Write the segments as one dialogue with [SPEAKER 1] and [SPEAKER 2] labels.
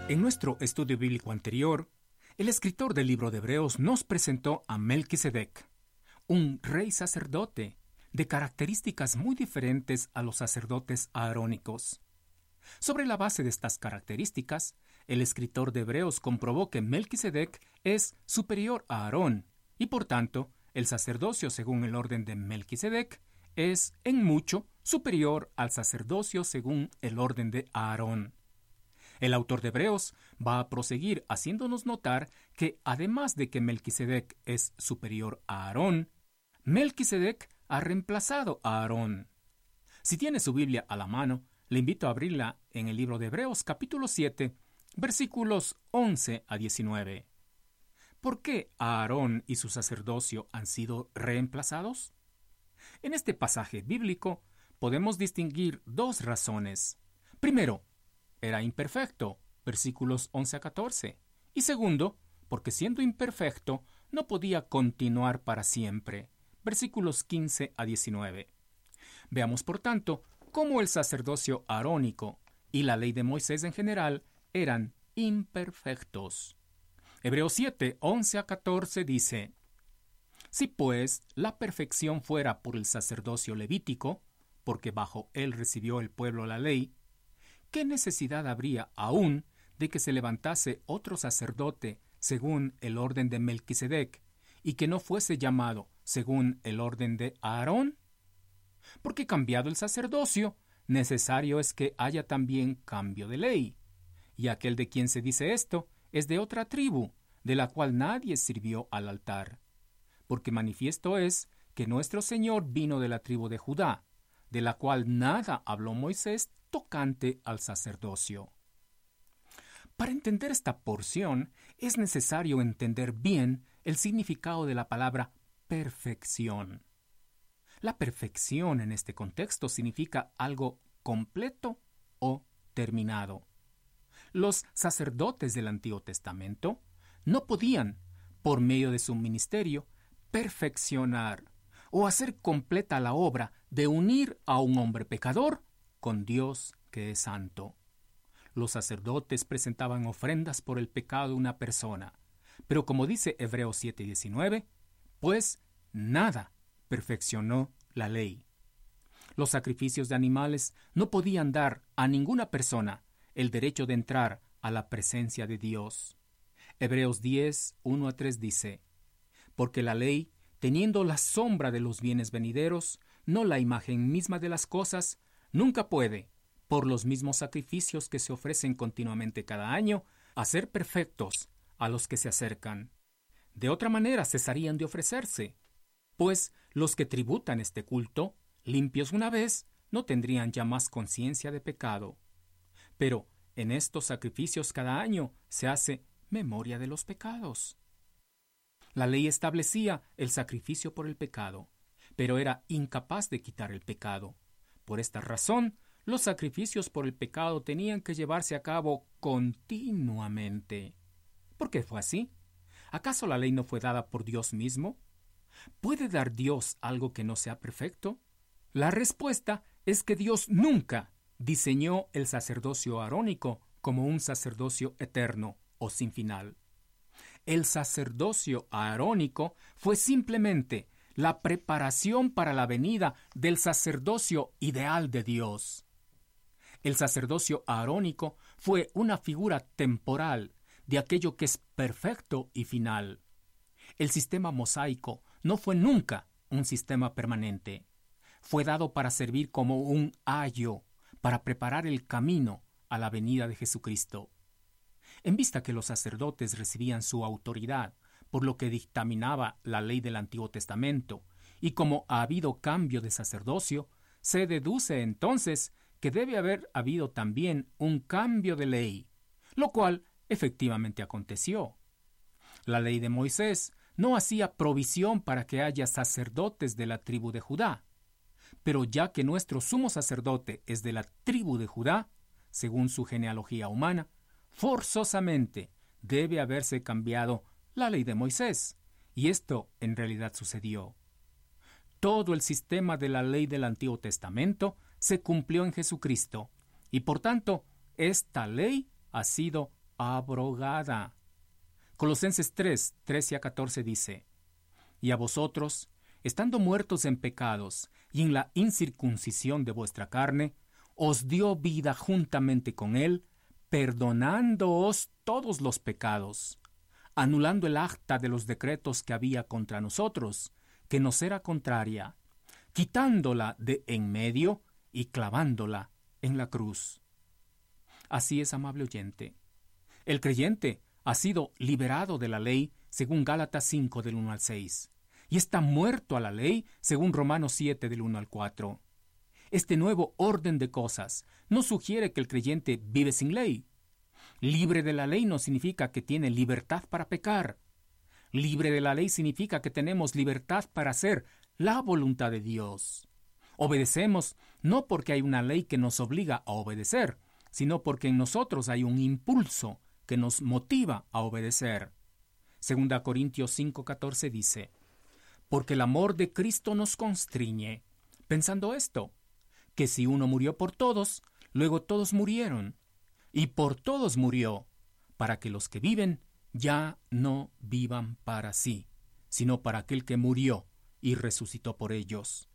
[SPEAKER 1] En nuestro estudio bíblico anterior, el escritor del libro de Hebreos nos presentó a Melquisedec, un rey sacerdote de características muy diferentes a los sacerdotes aarónicos. Sobre la base de estas características, el escritor de Hebreos comprobó que Melquisedec es superior a Aarón y, por tanto, el sacerdocio según el orden de Melquisedec es, en mucho, superior al sacerdocio según el orden de Aarón. El autor de Hebreos va a proseguir haciéndonos notar que, además de que Melquisedec es superior a Aarón, Melquisedec ha reemplazado a Aarón. Si tiene su Biblia a la mano, le invito a abrirla en el libro de Hebreos capítulo 7, versículos 11 a 19. ¿Por qué Aarón y su sacerdocio han sido reemplazados? En este pasaje bíblico podemos distinguir dos razones. Primero, era imperfecto, versículos 11 a 14. Y segundo, porque siendo imperfecto, no podía continuar para siempre, versículos 15 a 19. Veamos, por tanto, cómo el sacerdocio arónico y la ley de Moisés en general eran imperfectos. Hebreos 7, 11 a 14 dice: Si pues la perfección fuera por el sacerdocio levítico, porque bajo él recibió el pueblo la ley, ¿qué necesidad habría aún de que se levantase otro sacerdote según el orden de Melquisedec y que no fuese llamado según el orden de Aarón? Porque cambiado el sacerdocio, necesario es que haya también cambio de ley. Y aquel de quien se dice esto es de otra tribu, de la cual nadie sirvió al altar. Porque manifiesto es que nuestro Señor vino de la tribu de Judá, de la cual nada habló Moisés tocante al sacerdocio. Para entender esta porción, es necesario entender bien el significado de la palabra perfección. La perfección en este contexto significa algo completo o terminado. Los sacerdotes del Antiguo Testamento no podían, por medio de su ministerio, perfeccionar o hacer completa la obra de unir a un hombre pecador con Dios que es santo. Los sacerdotes presentaban ofrendas por el pecado de una persona, pero como dice Hebreos 7:19, pues nada perfeccionó la ley. Los sacrificios de animales no podían dar a ninguna persona el derecho de entrar a la presencia de Dios. Hebreos 10, 1 a 3 dice: Porque la ley, teniendo la sombra de los bienes venideros, no la imagen misma de las cosas, nunca puede, por los mismos sacrificios que se ofrecen continuamente cada año, hacer perfectos a los que se acercan. De otra manera cesarían de ofrecerse, pues los que tributan este culto, limpios una vez, no tendrían ya más conciencia de pecado. Pero en estos sacrificios cada año se hace memoria de los pecados. La ley establecía el sacrificio por el pecado, pero era incapaz de quitar el pecado. Por esta razón, los sacrificios por el pecado tenían que llevarse a cabo continuamente. ¿Por qué fue así? ¿Acaso la ley no fue dada por Dios mismo? ¿Puede dar Dios algo que no sea perfecto? La respuesta es que Dios nunca diseñó el sacerdocio arónico como un sacerdocio eterno o sin final. El sacerdocio arónico fue simplemente la preparación para la venida del sacerdocio ideal de Dios. El sacerdocio arónico fue una figura temporal de aquello que es perfecto y final. El sistema mosaico no fue nunca un sistema permanente. Fue dado para servir como un ayo, para preparar el camino a la venida de Jesucristo. En vista que los sacerdotes recibían su autoridad por lo que dictaminaba la ley del Antiguo Testamento, y como ha habido cambio de sacerdocio, se deduce entonces que debe haber habido también un cambio de ley, lo cual efectivamente aconteció. La ley de Moisés no hacía provisión para que haya sacerdotes de la tribu de Judá, pero ya que nuestro sumo sacerdote es de la tribu de Judá, según su genealogía humana, forzosamente debe haberse cambiado la ley de Moisés, y esto en realidad sucedió. Todo el sistema de la ley del Antiguo Testamento se cumplió en Jesucristo, y por tanto, esta ley ha sido abrogada. Colosenses 3, 13 a 14 dice: Y a vosotros, estando muertos en pecados y en la incircuncisión de vuestra carne, os dio vida juntamente con él, perdonándoos todos los pecados, anulando el acta de los decretos que había contra nosotros, que nos era contraria, quitándola de en medio y clavándola en la cruz. Así es, amable oyente. El creyente ha sido liberado de la ley, según Gálatas 5 del 1 al 6, y está muerto a la ley, según Romanos 7 del 1 al 4. Este nuevo orden de cosas no sugiere que el creyente vive sin ley. Libre de la ley no significa que tiene libertad para pecar. Libre de la ley significa que tenemos libertad para hacer la voluntad de Dios. Obedecemos no porque hay una ley que nos obliga a obedecer, sino porque en nosotros hay un impulso que nos motiva a obedecer. 2 Corintios 5:14 dice: Porque el amor de Cristo nos constriñe, pensando esto, que si uno murió por todos, luego todos murieron, y por todos murió, para que los que viven ya no vivan para sí, sino para aquel que murió y resucitó por ellos.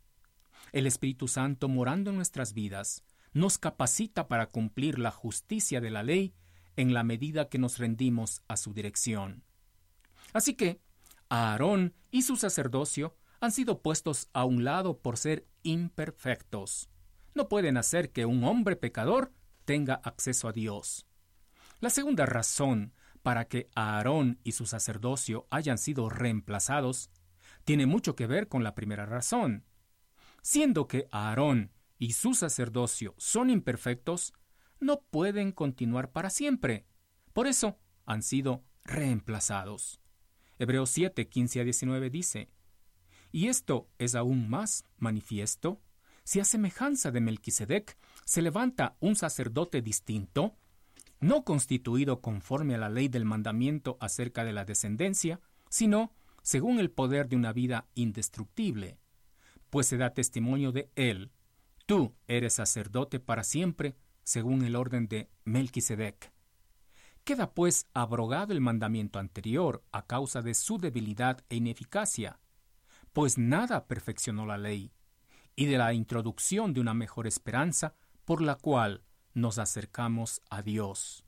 [SPEAKER 1] El Espíritu Santo, morando en nuestras vidas, nos capacita para cumplir la justicia de la ley en la medida que nos rendimos a su dirección. Así que Aarón y su sacerdocio han sido puestos a un lado por ser imperfectos. No pueden hacer que un hombre pecador tenga acceso a Dios. La segunda razón para que Aarón y su sacerdocio hayan sido reemplazados tiene mucho que ver con la primera razón. Siendo que Aarón y su sacerdocio son imperfectos, no pueden continuar para siempre. Por eso han sido reemplazados. Hebreos 7, 15 a 19 dice: Y esto es aún más manifiesto, si a semejanza de Melquisedec se levanta un sacerdote distinto, no constituido conforme a la ley del mandamiento acerca de la descendencia, sino según el poder de una vida indestructible, pues se da testimonio de él: tú eres sacerdote para siempre, según el orden de Melquisedec. Queda pues abrogado el mandamiento anterior a causa de su debilidad e ineficacia, pues nada perfeccionó la ley, y de la introducción de una mejor esperanza por la cual nos acercamos a Dios.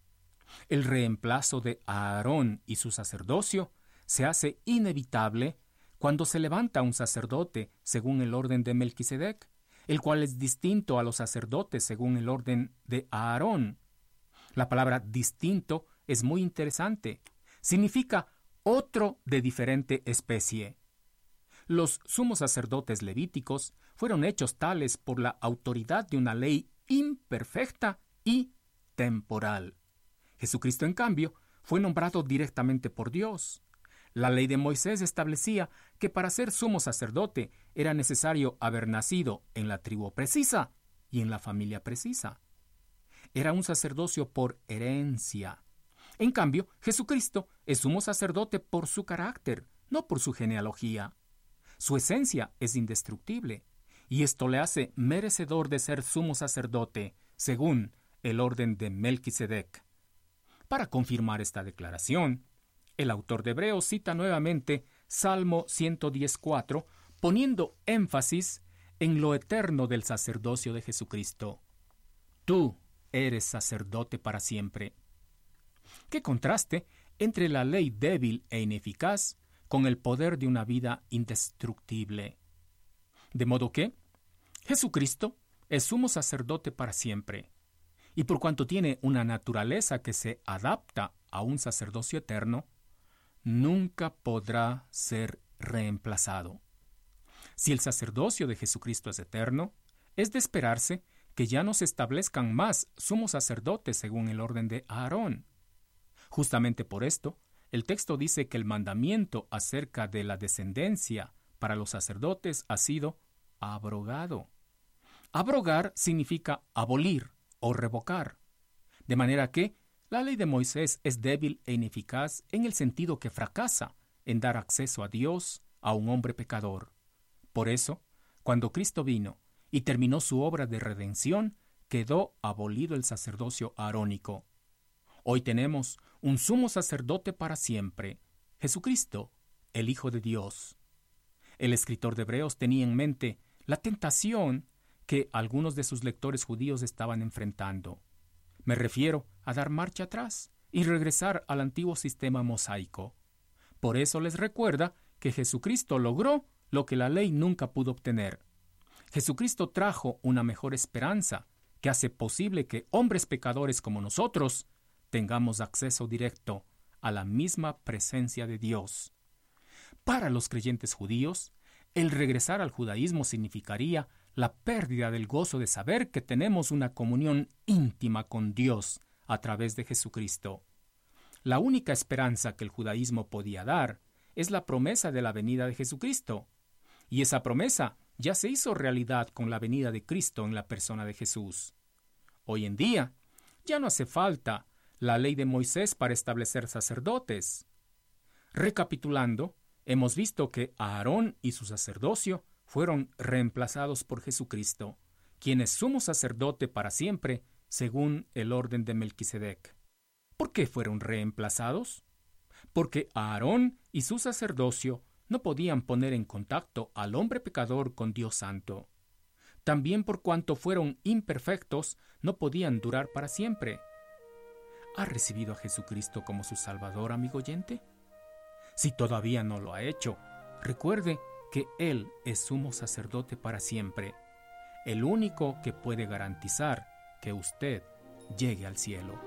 [SPEAKER 1] El reemplazo de Aarón y su sacerdocio se hace inevitable cuando se levanta un sacerdote según el orden de Melquisedec, el cual es distinto a los sacerdotes según el orden de Aarón. La palabra distinto es muy interesante. Significa otro de diferente especie. Los sumos sacerdotes levíticos fueron hechos tales por la autoridad de una ley imperfecta y temporal. Jesucristo, en cambio, fue nombrado directamente por Dios. La ley de Moisés establecía que para ser sumo sacerdote era necesario haber nacido en la tribu precisa y en la familia precisa. Era un sacerdocio por herencia. En cambio, Jesucristo es sumo sacerdote por su carácter, no por su genealogía. Su esencia es indestructible, y esto le hace merecedor de ser sumo sacerdote, según el orden de Melquisedec. Para confirmar esta declaración, el autor de Hebreos cita nuevamente Salmo 110:4, poniendo énfasis en lo eterno del sacerdocio de Jesucristo. Tú eres sacerdote para siempre. ¡Qué contraste entre la ley débil e ineficaz con el poder de una vida indestructible! De modo que Jesucristo es sumo sacerdote para siempre, y por cuanto tiene una naturaleza que se adapta a un sacerdocio eterno, nunca podrá ser reemplazado. Si el sacerdocio de Jesucristo es eterno, es de esperarse que ya no se establezcan más sumos sacerdotes según el orden de Aarón. Justamente por esto, el texto dice que el mandamiento acerca de la descendencia para los sacerdotes ha sido abrogado. Abrogar significa abolir o revocar, de manera que la ley de Moisés es débil e ineficaz en el sentido que fracasa en dar acceso a Dios a un hombre pecador. Por eso, cuando Cristo vino y terminó su obra de redención, quedó abolido el sacerdocio aarónico. Hoy tenemos un sumo sacerdote para siempre, Jesucristo, el Hijo de Dios. El escritor de Hebreos tenía en mente la tentación que algunos de sus lectores judíos estaban enfrentando. Me refiero a dar marcha atrás y regresar al antiguo sistema mosaico. Por eso les recuerda que Jesucristo logró lo que la ley nunca pudo obtener. Jesucristo trajo una mejor esperanza que hace posible que hombres pecadores como nosotros tengamos acceso directo a la misma presencia de Dios. Para los creyentes judíos, el regresar al judaísmo significaría la pérdida del gozo de saber que tenemos una comunión íntima con Dios a través de Jesucristo. La única esperanza que el judaísmo podía dar es la promesa de la venida de Jesucristo. Y esa promesa ya se hizo realidad con la venida de Cristo en la persona de Jesús. Hoy en día, ya no hace falta la ley de Moisés para establecer sacerdotes. Recapitulando, hemos visto que Aarón y su sacerdocio fueron reemplazados por Jesucristo, quien es sumo sacerdote para siempre, según el orden de Melquisedec. ¿Por qué fueron reemplazados? Porque Aarón y su sacerdocio no podían poner en contacto al hombre pecador con Dios Santo. También por cuanto fueron imperfectos, no podían durar para siempre. ¿Ha recibido a Jesucristo como su Salvador, amigo oyente? Si todavía no lo ha hecho, recuerde que Él es sumo sacerdote para siempre, el único que puede garantizar que usted llegue al cielo.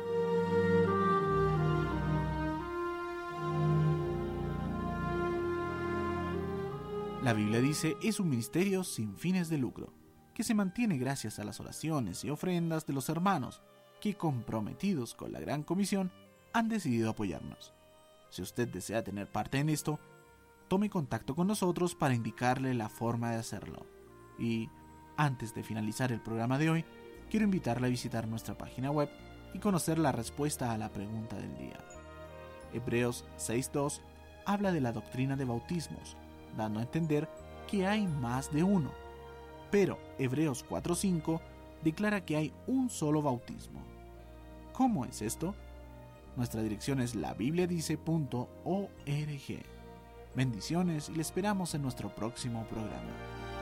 [SPEAKER 2] La Biblia dice, es un ministerio sin fines de lucro, que se mantiene gracias a las oraciones y ofrendas de los hermanos, que comprometidos con la Gran Comisión, han decidido apoyarnos. Si usted desea tener parte en esto, tome contacto con nosotros para indicarle la forma de hacerlo. Y, antes de finalizar el programa de hoy, quiero invitarle a visitar nuestra página web y conocer la respuesta a la pregunta del día. Hebreos 6.2 habla de la doctrina de bautismos, dando a entender que hay más de uno. Pero Hebreos 4.5 declara que hay un solo bautismo. ¿Cómo es esto? Nuestra dirección es labibliadice.org. Bendiciones y le esperamos en nuestro próximo programa.